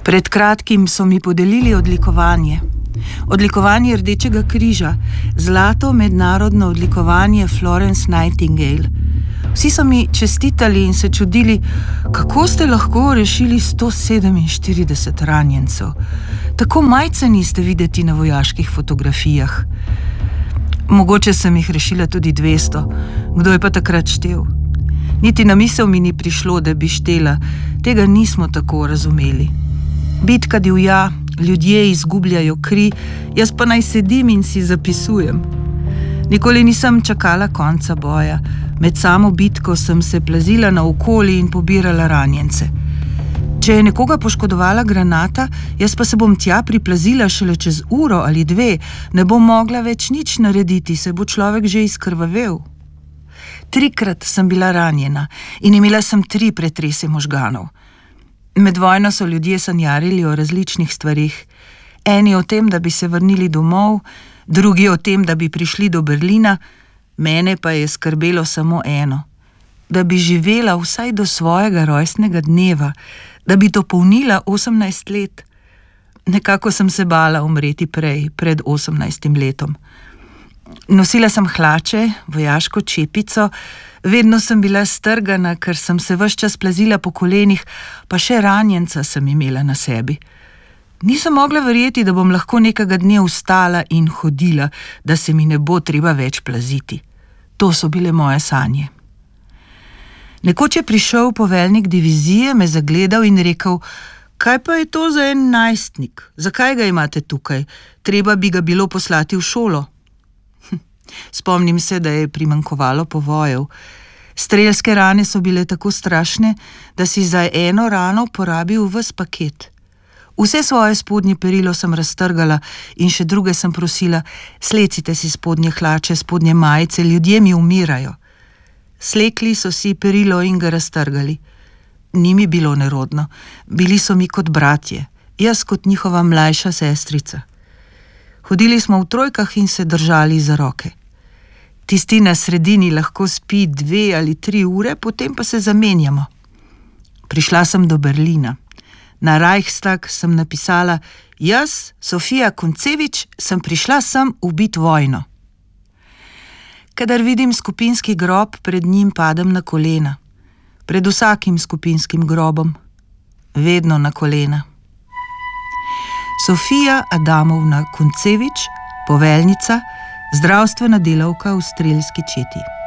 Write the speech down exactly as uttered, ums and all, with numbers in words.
Pred kratkim so mi podelili odlikovanje. Odlikovanje Rdečega križa, zlato mednarodno odlikovanje Florence Nightingale. Vsi so mi čestitali in se čudili, kako ste lahko rešili sto sedeminštirideset ranjencev. Tako majceni ste videti na vojaških fotografijah. Mogoče sem jih rešila tudi dvesto. Kdo je pa takrat štel? Niti na misel mi ni prišlo, da bi štela. Tega nismo tako razumeli. Bitka divja, ljudje izgubljajo kri, jaz pa naj sedim in si zapisujem. Nikoli nisem čakala konca boja. Med samo bitko sem se plazila naokoli in pobirala ranjence. Če je nekoga poškodovala granata, jaz pa se bom tja priplazila šele čez uro ali dve, ne bom mogla več nič narediti, se bo človek že izkrvavel. Trikrat sem bila ranjena in imela sem tri pretrese možganov. Med vojno so ljudje sanjarili o različnih stvarih. Eni o tem, da bi se vrnili domov, drugi o tem, da bi prišli do Berlina, mene pa je skrbelo samo eno. Da bi živela vsaj do svojega rojstnega dneva, da bi dopolnila osemnajst let. Nekako sem se bala umreti prej, pred osemnajstim letom. Nosila sem hlače, vojaško čepico, vedno sem bila strgana, ker sem se ves čas plazila po kolenih, pa še ranjenca sem imela na sebi. Nisem mogla verjeti, da bom lahko nekega dne vstala in hodila, da se mi ne bo treba več plaziti. To so bile moje sanje. Nekoč je prišel poveljnik divizije, me zagledal in rekel, kaj pa je to za en najstnik? Zakaj ga imate tukaj? Treba bi ga bilo poslati v šolo. Spomnim se, da je primanjkovalo povojev. Strelske rane so bile tako strašne, da si za eno rano porabil ves paket. Vse svoje spodnje perilo sem raztrgala in še druge sem prosila, slecite si spodnje hlače, spodnje majice, ljudje mi umirajo. Slekli so si perilo in ga raztrgali. Ni mi bilo nerodno, bili so mi kot bratje, jaz kot njihova mlajša sestrica. Hodili smo v trojkah in se držali za roke. Tisti na sredini lahko spi dve ali tri ure, potem pa se zamenjamo. Prišla sem do Berlina. Na Reichstag sem napisala, jaz, Sofija Koncevič, sem prišla sem ubit vojno. Kadar vidim skupinski grob, pred njim padem na kolena. Pred vsakim skupinskim grobom. Vedno na kolena. Sofija Adamovna Koncevič, poveljnica, zdravstvena delavka v strelski četi.